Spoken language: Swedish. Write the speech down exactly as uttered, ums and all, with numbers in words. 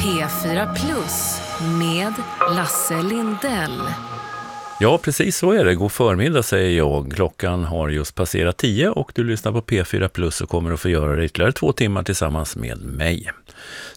P fyra Plus med Lasse Lindell. Ja, precis så är det. God förmiddag säger jag. Klockan har just passerat tio och du lyssnar på P fyra Plus och kommer att få göra det ytterligare två timmar tillsammans med mig.